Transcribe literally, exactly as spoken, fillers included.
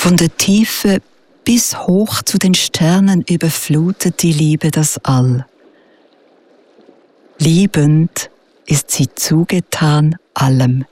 Von der Tiefe bis hoch zu den Sternen überflutet die Liebe das All. Liebend ist sie zugetan allem.